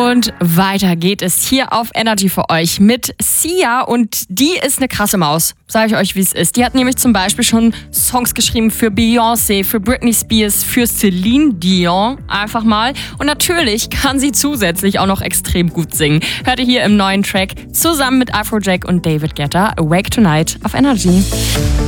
Und weiter geht es hier auf Energy für euch mit Sia und die ist eine krasse Maus. Sage ich euch, wie es ist. Die hat nämlich zum Beispiel schon Songs geschrieben für Beyoncé, für Britney Spears, für Celine Dion einfach mal. Und natürlich kann sie zusätzlich auch noch extrem gut singen. Hört ihr hier im neuen Track zusammen mit Afrojack und David Guetta Awake Tonight auf Energy.